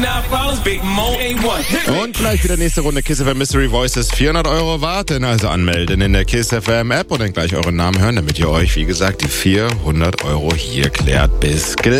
Und gleich wieder nächste Runde Kiss FM Mystery Voices. 400 € warten, also anmelden in der Kiss FM App und dann gleich euren Namen hören, damit ihr euch, wie gesagt, die 400 € hier klärt. Bis gleich.